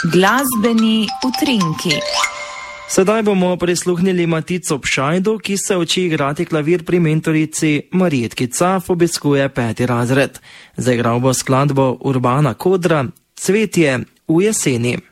Glasbeni utrinki. Sedaj bomo prisluhnili Matico Pšajdu, ki se uči igrati klavir pri mentorici Marjetki Caf, obiskuje 5. razred. Zaigral bo skladbo Urbana Kodra Cvetje v jeseni.